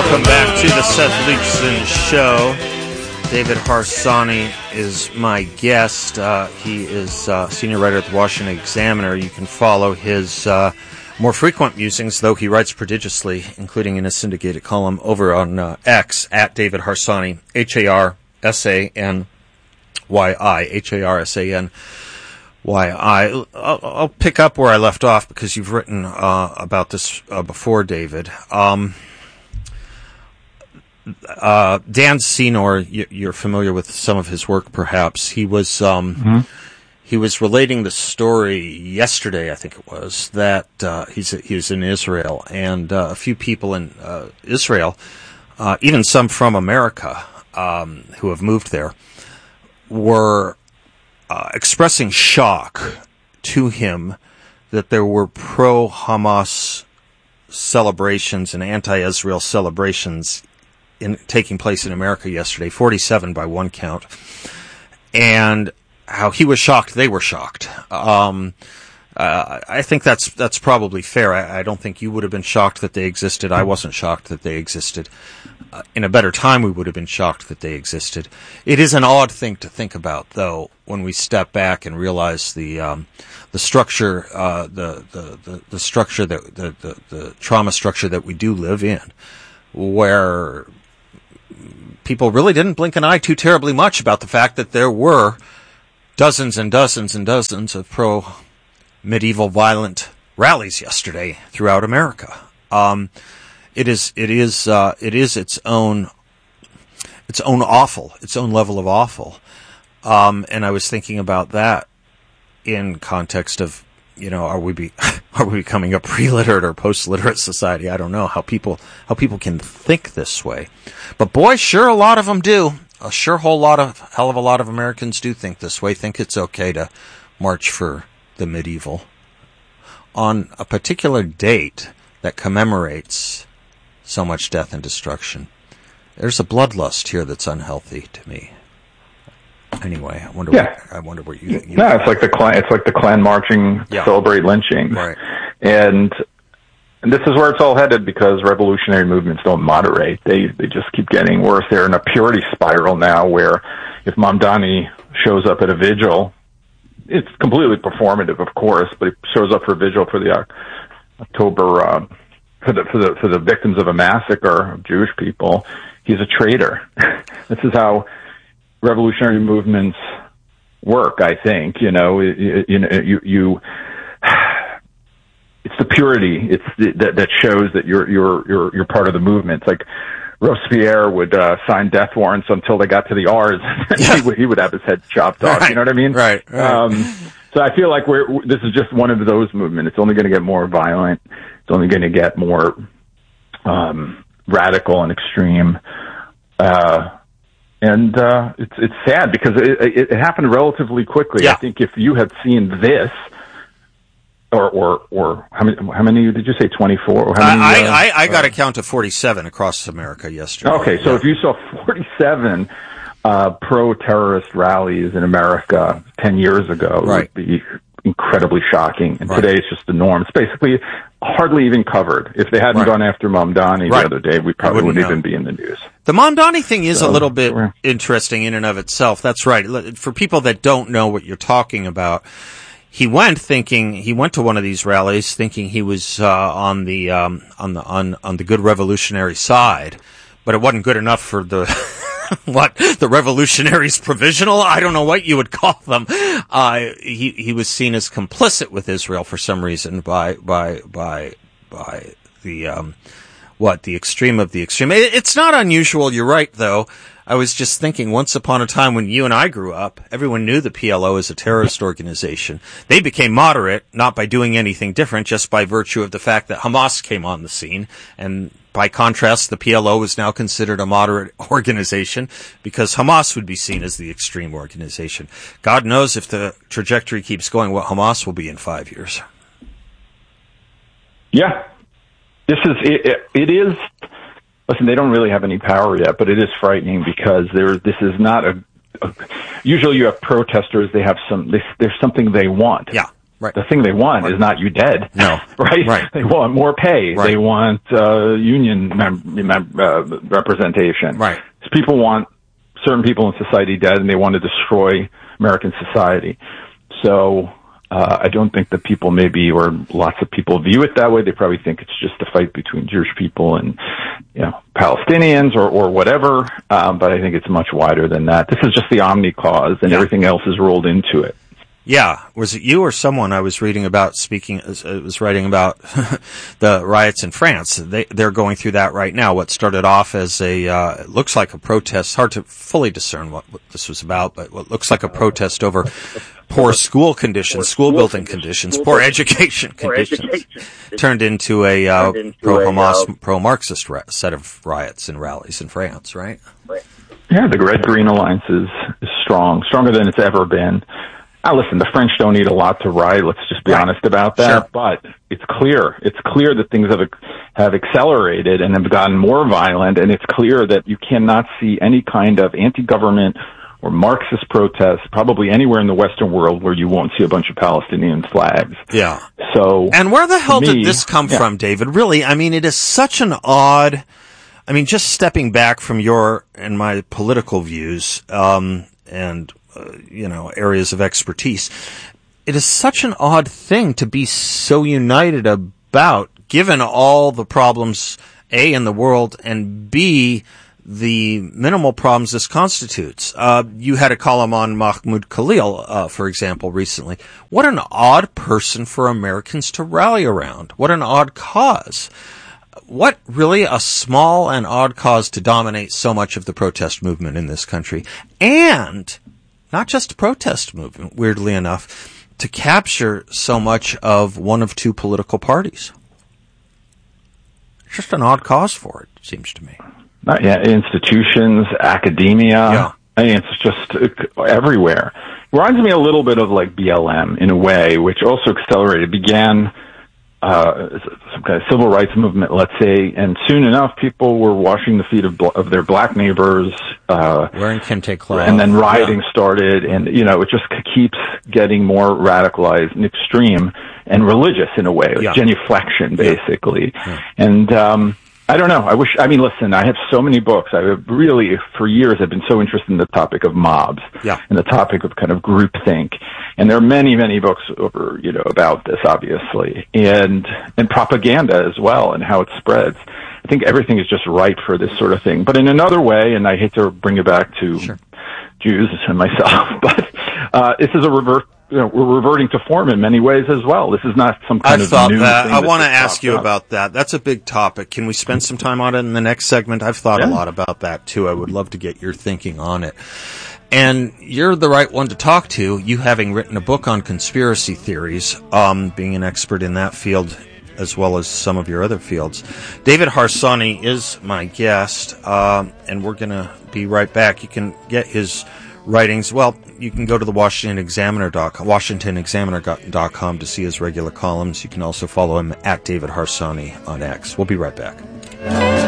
Welcome back to the Seth Leibsohn Show. David Harsanyi is my guest. He is senior writer at the Washington Examiner. You can follow his more frequent musings, though he writes prodigiously, including in a syndicated column over on X, at David Harsanyi, Harsany, Harsany. I'll pick up where I left off because you've written about this before, David. Dan Senor, you're familiar with some of his work, perhaps. He was he was relating the story yesterday, I think it was, that he was in Israel, and a few people in Israel, even some from America who have moved there, were expressing shock to him that there were pro-Hamas celebrations and anti-Israel celebrations taking place in America yesterday, 47 by one count, and how he was shocked, they were shocked. I think that's probably fair. I don't think you would have been shocked that they existed. I wasn't shocked that they existed. In a better time, we would have been shocked that they existed. It is an odd thing to think about, though, when we step back and realize the structure, the structure the trauma structure that we do live in, where people really didn't blink an eye too terribly much about the fact that there were dozens and dozens and dozens of pro-medieval violent rallies yesterday throughout America. It is its own awful, its own level of awful. And I was thinking about that in context of, are we becoming a pre-literate or post-literate society? I don't know how people can think this way, but boy, sure, a lot of them do. A hell of a lot of Americans do think this way. Think it's okay to march for the medieval on a particular date that commemorates so much death and destruction. There's a bloodlust here that's unhealthy to me. Anyway, I wonder what you think. No, it's like the Klan marching to celebrate lynching. Right. And this is where it's all headed, because revolutionary movements don't moderate. They just keep getting worse. They're in a purity spiral now where if Mamdani shows up at a vigil, it's completely performative, of course, but he shows up for a vigil for the October for the victims of a massacre of Jewish people, he's a traitor. This is how revolutionary movements work, I think. It's the purity. That shows that you're part of the movement. It's like Robespierre would sign death warrants until they got to the R's. he would have his head chopped off. Right. You know what I mean? Right. So I feel like this is just one of those movements. It's only going to get more violent. It's only going to get more radical and extreme. And it's sad because it happened relatively quickly. Yeah. I think if you had seen this, or how many did you say? 24? I got a count of 47 across America yesterday. Okay, so if you saw 47 pro-terrorist rallies in America 10 years ago, right, it would be incredibly shocking. And right, today it's just the norm. It's basically hardly even covered. If they hadn't right, gone after Mamdani right, the other day, we probably wouldn't even be in the news. The Mamdani thing is a little bit interesting in and of itself. That's right. For people that don't know what you're talking about, he went to one of these rallies thinking he was on the good revolutionary side, but it wasn't good enough for the the revolutionaries provisional. I don't know what you would call them. He was seen as complicit with Israel for some reason by the extreme of the extreme. It's not unusual. You're right, though. I was just thinking, once upon a time when you and I grew up, everyone knew the PLO as a terrorist organization. They became moderate, not by doing anything different, just by virtue of the fact that Hamas came on the scene. And by contrast, the PLO is now considered a moderate organization because Hamas would be seen as the extreme organization. God knows if the trajectory keeps going, what Hamas will be in 5 years. Yeah. It is. Listen, they don't really have any power yet, but it is frightening because this is not usually you have protesters, they have there's something they want. Yeah. Right. The thing they want is not you dead. No. Right? Right. They want more pay. Right. They want union representation. Right. So people want certain people in society dead, and they want to destroy American society. So I don't think that people maybe, or lots of people view it that way. They probably think it's just a fight between Jewish people and, Palestinians or whatever. But I think it's much wider than that. This is just the omni cause, and everything else is rolled into it. Yeah. Was it you or someone I was reading about was writing about the riots in France? They're going through that right now. What started off as it looks like a protest, hard to fully discern what this was about, but what looks like a protest over poor school conditions, school building conditions, poor education conditions, turned into a pro-Hamas, pro-Marxist set of riots and rallies in France, right? Yeah, the Red-Green Alliance is strong, stronger than it's ever been. Now, listen, the French don't need a lot to riot. Let's just be honest about that. Sure. But it's clear that things have accelerated and have gotten more violent. And it's clear that you cannot see any kind of anti-government or Marxist protests probably anywhere in the Western world where you won't see a bunch of Palestinian flags. Yeah. So, and where the hell did this come from, David? Really, I mean, it is such an odd. I mean, just stepping back from your and my political views, areas of expertise. It is such an odd thing to be so united about, given all the problems, A, in the world, and B, the minimal problems this constitutes. You had a column on Mahmoud Khalil, for example, recently. What an odd person for Americans to rally around. What an odd cause. What really a small and odd cause to dominate so much of the protest movement in this country. And not just a protest movement, weirdly enough, to capture so much of one of two political parties. It's just an odd cause for it, seems to me. Institutions, academia. Yeah. I mean, it's just everywhere. Reminds me a little bit of like BLM in a way, which also accelerated, began some kind of civil rights movement, let's say, and soon enough people were washing the feet of their black neighbors, wearing kente cloth, and then rioting started, and it just keeps getting more radicalized and extreme and religious in a way, like genuflection basically. And I don't know. Listen, I have so many books. I have really, for years, I've been so interested in the topic of mobs and the topic of kind of groupthink. And there are many, many books over, about this, obviously, and propaganda as well, and how it spreads. I think everything is just ripe for this sort of thing. But in another way, and I hate to bring it back to Jews and myself, but this is we're reverting to form in many ways as well. This is not some kind of new thing. I want to ask you about that. That's a big topic. Can we spend some time on it in the next segment? I've thought a lot about that too. I would love to get your thinking on it. And you're the right one to talk to, you having written a book on conspiracy theories, being an expert in that field as well as some of your other fields. David Harsanyi is my guest, and we're going to be right back. You can get his writings. Well, you can go to the WashingtonExaminer.com to see his regular columns. You can also follow him at David Harsanyi on X. We'll be right back.